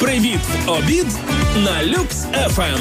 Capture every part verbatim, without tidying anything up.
Привіт в обід на Люкс еф ем.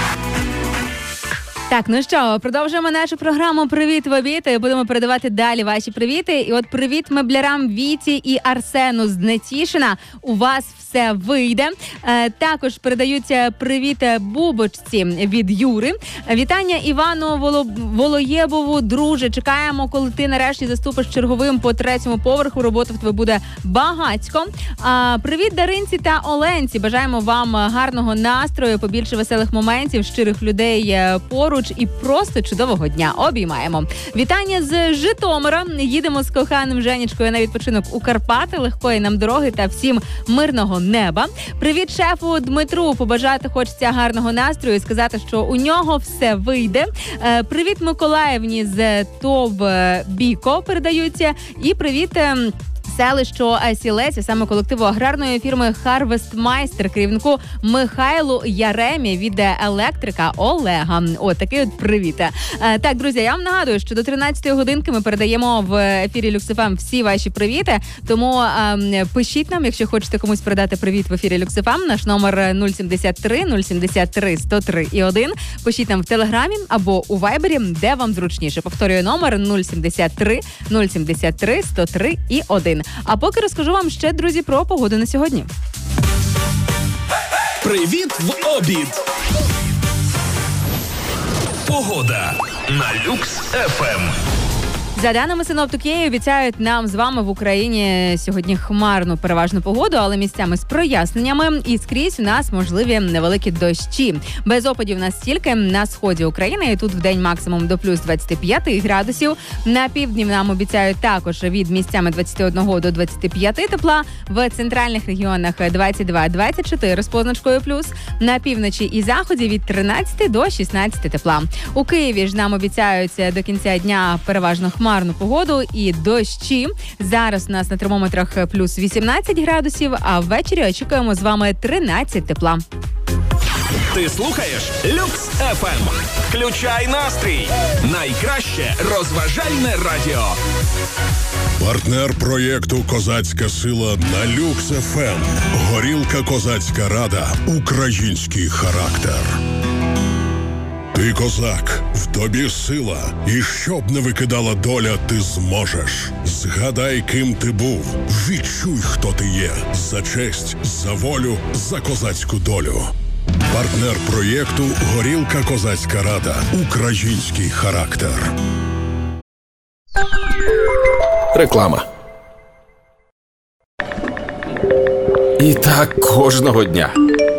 Так, ну що, продовжуємо нашу програму «Привіт в обід» і будемо передавати далі ваші привіти. І от привіт меблярам Віті і Арсену з Нетішина. У вас все вийде. Е, також передаються привіт Бубочці від Юри. Вітання Івану Воло... Волоєбову. Друже, чекаємо, коли ти нарешті заступиш черговим по третьому поверху. Робота в тебе буде багатько. А, привіт Даринці та Оленці. Бажаємо вам гарного настрою, побільше веселих моментів, щирих людей поруч і просто чудового дня. Обіймаємо. Вітання з Житомира. Їдемо з коханим Женечкою на відпочинок у Карпати. Легкої нам дороги та всім мирного неба. Привіт шефу Дмитру. Побажати хочеться гарного настрою і сказати, що у нього все вийде. Е, привіт Миколаївні з ТОВ Біко передаються. І привіт селищу Сілець, саме колективу аграрної фірми «Харвестмайстер», керівнику Михайлу Яремі від електрика Олега. От такий от привіт. Так, друзі, я вам нагадую, що до тринадцятої годинки ми передаємо в ефірі Люкс еф ем всі ваші привіти, тому е, пишіть нам, якщо хочете комусь передати привіт в ефірі Люкс еф ем, наш номер нуль сімдесят три нуль сімдесят три сто три і один. Пишіть нам в Телеграмі або у Вайбері, де вам зручніше. Повторюю, номер нуль сімдесят три нуль сімдесят три сто три і один. А поки розкажу вам ще, друзі, про погоду на сьогодні. Привіт в обід. Погода на Люкс еф ем. За даними синоптиків, обіцяють нам з вами в Україні сьогодні хмарну переважну погоду, але місцями з проясненнями, і скрізь у нас можливі невеликі дощі. Без опадів у нас тільки на сході України, і тут в день максимум до плюс двадцять п'ять градусів. На півдні нам обіцяють також від місцями двадцять один до двадцять п'ять тепла, в центральних регіонах двадцять два двадцять чотири з позначкою плюс, на півночі і заході від тринадцять до шістнадцять тепла. У Києві ж нам обіцяють до кінця дня переважно хмарно Хмарну погоду і дощі. Зараз у нас на термометрах плюс вісімнадцять градусів, а ввечері очікуємо з вами тринадцять тепла. Ти слухаєш Люкс еф ем. Включай настрій. Найкраще розважальне радіо. Партнер проєкту «Козацька сила» на Люкс еф ем. Горілка «Козацька рада». Український характер. Ти козак, в тобі сила, і щоб не викидала доля, ти зможеш. Згадай, ким ти був, відчуй, хто ти є. За честь, за волю, за козацьку долю. Партнер проєкту «Горілка Козацька рада». Український характер. Реклама. І так кожного дня.